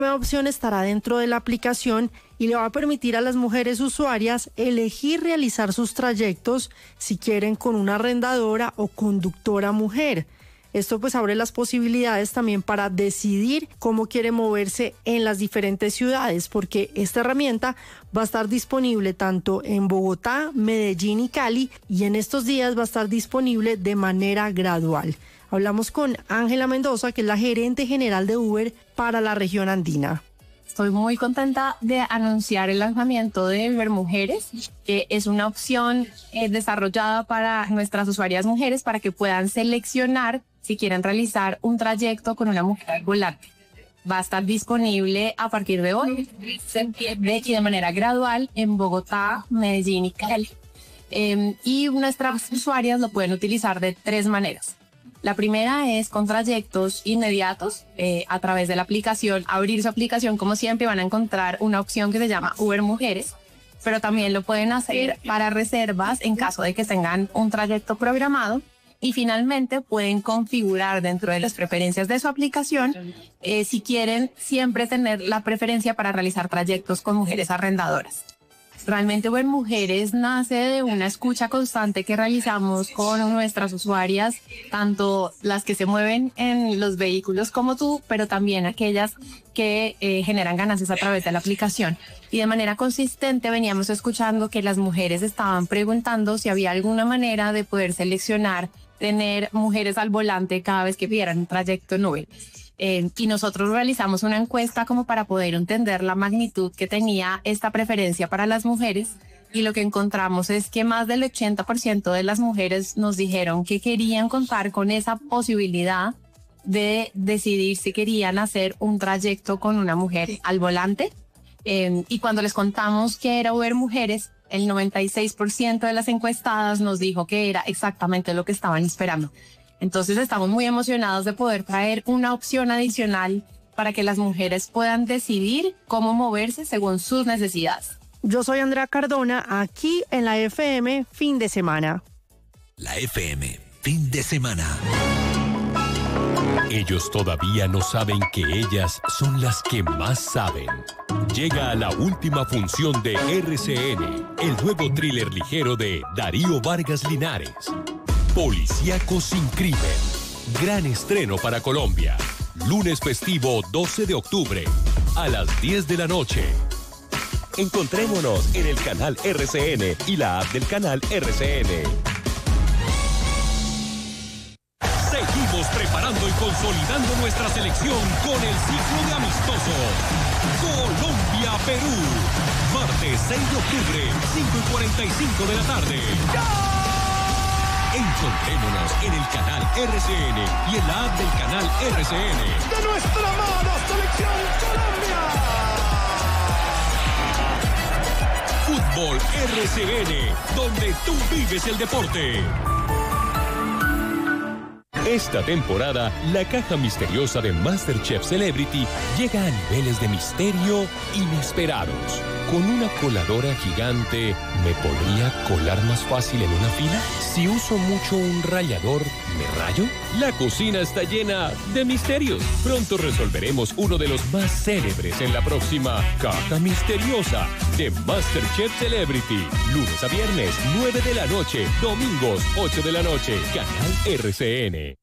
nueva opción estará dentro de la aplicación y le va a permitir a las mujeres usuarias elegir realizar sus trayectos si quieren con una arrendadora o conductora mujer. Esto pues abre las posibilidades también para decidir cómo quiere moverse en las diferentes ciudades, porque esta herramienta va a estar disponible tanto en Bogotá, Medellín y Cali, y en estos días va a estar disponible de manera gradual. Hablamos con Ángela Mendoza, que es la gerente general de Uber para la región andina. Estoy muy contenta de anunciar el lanzamiento de Uber Mujeres, que es una opción desarrollada para nuestras usuarias mujeres para que puedan seleccionar si quieren realizar un trayecto con una mujer al volante. Va a estar disponible a partir de hoy, septiembre, y de manera gradual en Bogotá, Medellín y Cali. Y nuestras usuarias lo pueden utilizar de 3 maneras. La primera es con trayectos inmediatos a través de la aplicación. Abrir su aplicación, como siempre, van a encontrar una opción que se llama Uber Mujeres, pero también lo pueden hacer para reservas en caso de que tengan un trayecto programado. Y finalmente pueden configurar dentro de las preferencias de su aplicación si quieren siempre tener la preferencia para realizar trayectos con mujeres arrendadoras. Realmente Uber Mujeres nace de una escucha constante que realizamos con nuestras usuarias, tanto las que se mueven en los vehículos como tú, pero también aquellas que generan ganancias a través de la aplicación. Y de manera consistente veníamos escuchando que las mujeres estaban preguntando si había alguna manera de poder seleccionar tener mujeres al volante cada vez que pidieran un trayecto en Uber. Y nosotros realizamos una encuesta como para poder entender la magnitud que tenía esta preferencia para las mujeres, y lo que encontramos es que más del 80% de las mujeres nos dijeron que querían contar con esa posibilidad de decidir si querían hacer un trayecto con una mujer al volante. Y cuando les contamos que era Uber Mujeres, el 96% de las encuestadas nos dijo que era exactamente lo que estaban esperando. Entonces estamos muy emocionados de poder traer una opción adicional para que las mujeres puedan decidir cómo moverse según sus necesidades. Yo soy Andrea Cardona, aquí en la FM Fin de Semana. La FM Fin de Semana. Ellos todavía no saben que ellas son las que más saben. Llega a la última función de RCN, el nuevo thriller ligero de Darío Vargas Linares. Policíaco sin crimen. Gran estreno para Colombia. Lunes festivo 12 de octubre a las 10 de la noche. Encontrémonos en el canal RCN y la app del canal RCN. Seguimos preparando y consolidando nuestra selección con el ciclo de amistosos. Colombia-Perú. Martes 6 de octubre, 5:45 de la tarde. ¡Ya! Encontrémonos en el canal RCN y en la app del canal RCN. ¡De nuestra mano, Selección Colombia! Fútbol RCN, donde tú vives el deporte. Esta temporada, la caja misteriosa de MasterChef Celebrity llega a niveles de misterio inesperados. ¿Con una coladora gigante me podría colar más fácil en una fila? Si uso mucho un rallador, ¿me rayo? La cocina está llena de misterios. Pronto resolveremos uno de los más célebres en la próxima Caja Misteriosa de MasterChef Celebrity. Lunes a viernes, 9 de la noche. Domingos, 8 de la noche. Canal RCN.